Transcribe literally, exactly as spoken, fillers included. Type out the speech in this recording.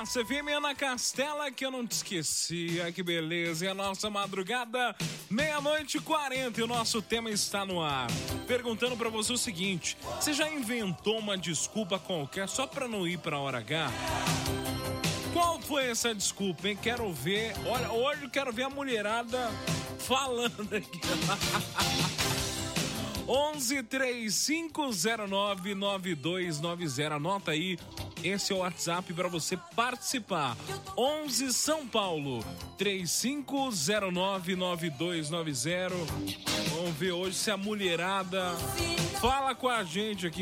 Massa F M, Ana Castela, que eu não te esqueci. Ai, que beleza. E a nossa madrugada, meia-noite e quarenta. E o nosso tema está no ar. Perguntando pra você o seguinte: você já inventou uma desculpa qualquer só pra não ir pra hora H? Qual foi essa desculpa, hein? Quero ver. Olha, hoje eu quero ver a mulherada falando aqui. onze, três cinco zero nove, nove dois nove zero. Anota aí, esse é o WhatsApp para você participar. onze São Paulo, três cinco zero nove, nove dois nove zero. Vamos ver hoje se a mulherada fala com a gente aqui.